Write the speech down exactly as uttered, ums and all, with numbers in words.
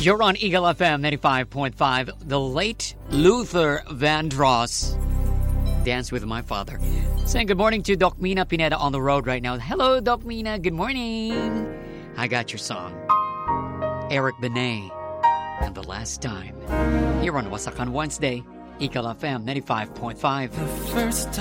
You're on Eagle F M ninety-five point five. The late Luther Vandross. Dance with My Father. Saying good morning to Doc Mina Pineda on the road right now. Hello, Doc Mina. Good morning. I got your song. Eric Benet. And The Last Time. Here on Wasakan Wednesday. Eagle F M ninety-five point five. The first